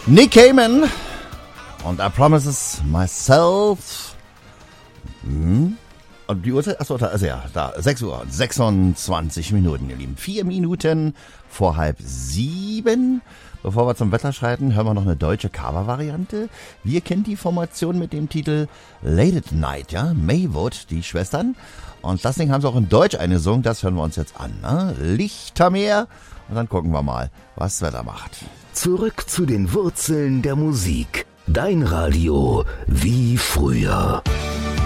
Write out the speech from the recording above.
Nick Cayman und I Promises Myself. Und die Uhrzeit, achso, also ja, da, 6 Uhr, 26 Minuten, ihr Lieben. 4 Minuten vor 6:30. Bevor wir zum Wetter schreiten, hören wir noch eine deutsche Cover-Variante. Wir kennen die Formation mit dem Titel Late at Night, ja, Maywood, die Schwestern. Und das Ding haben sie auch in Deutsch eingesungen, das hören wir uns jetzt an, ne? Lichtermeer. Und dann gucken wir mal, was das Wetter macht. Zurück zu den Wurzeln der Musik. Dein Radio wie früher.